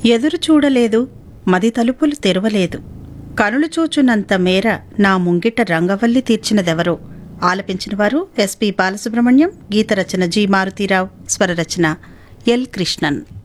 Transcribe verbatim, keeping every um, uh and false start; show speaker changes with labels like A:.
A: ఎదురు చూడలేదు, మది తలుపులు తెరవలేదు, కనులు చూచునంత మేర నా ముంగిట రంగవల్లి తీర్చినదెవరో. ఆలపించిన వారు SP Balasubrahmanyam, గీతరచన G Maruthi Rao, స్వరరచన L Krishnan.